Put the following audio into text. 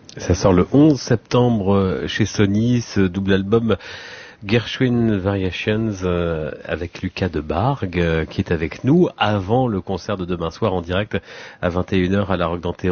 Ça sort le 11 septembre chez Sony, ce double album Gershwin Variations avec Lucas de Bargue qui est avec nous avant le concert de demain soir en direct à 21h à la Roque d'Antero.